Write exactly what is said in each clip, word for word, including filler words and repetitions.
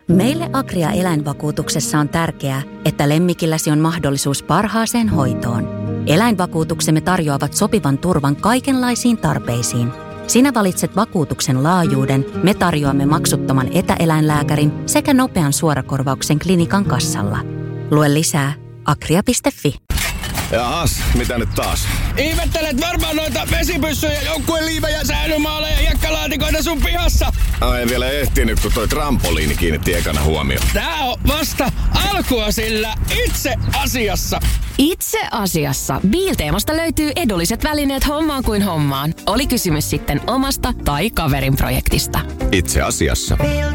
Meille Agria eläinvakuutuksessa on tärkeää, että lemmikilläsi on mahdollisuus parhaaseen hoitoon. Eläinvakuutuksemme tarjoavat sopivan turvan kaikenlaisiin tarpeisiin. Sinä valitset vakuutuksen laajuuden, me tarjoamme maksuttoman etäeläinlääkärin sekä nopean suorakorvauksen klinikan kassalla. Lue lisää agria piste fi. Jaas, mitä nyt taas? Ihmettelet varmaan noita vesipyssyjä, joukkueen liivejä, säilymaaleja ja jakkalaatikoita sun pihassa. Ai, en vielä ehtinyt, kun toi trampoliini kiinnitti ekana huomioon. Tää on vasta alkua, sillä itse asiassa. Itse asiassa Biilteemasta löytyy edulliset välineet hommaan kuin hommaan. Oli kysymys sitten omasta tai kaverin projektista. Itse asiassa.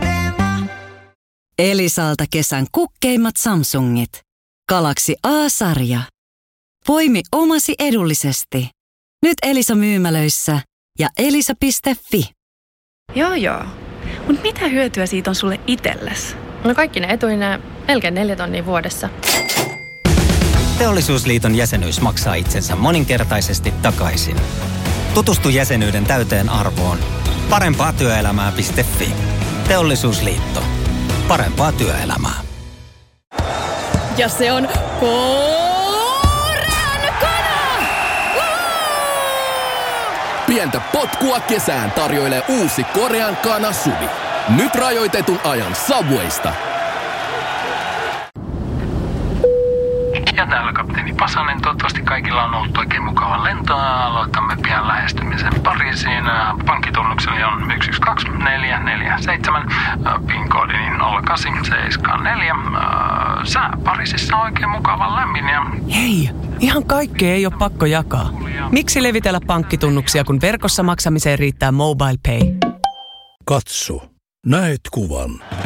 Elisalta kesän kukkeimmat Samsungit. Galaxy A-sarja. Poimi omasi edullisesti. Nyt Elisa myymälöissä ja elisa piste fi. Joo joo, mutta mitä hyötyä siitä on sulle itsellesi? No kaikki ne etuineen melkein neljä tonnia vuodessa. Teollisuusliiton jäsenyys maksaa itsensä moninkertaisesti takaisin. Tutustu jäsenyyden täyteen arvoon. parempaa työelämää piste fi. Teollisuusliitto. Parempaa työelämää. Ja se on korean kana! Pientä potkua kesään tarjoilee uusi Korean kana suvi. Nyt rajoitetun ajan Subwaysta. Ja täällä kapteeni Pasanen. Toivottavasti kaikilla on ollut oikein mukava lento. Aloitamme pian lähestymisen Pariisiin. Pankkitunnukseni on yksi yksi kaksi neljä neljä seitsemän. PIN-koodini nolla kahdeksan seitsemän neljä. Sää Pariisissa on oikein mukava lämmin. Ja... Hei, ihan kaikkea ei ole pakko jakaa. Miksi levitellä pankkitunnuksia, kun verkossa maksamiseen riittää Mobile Pay? Katso, näet kuvan.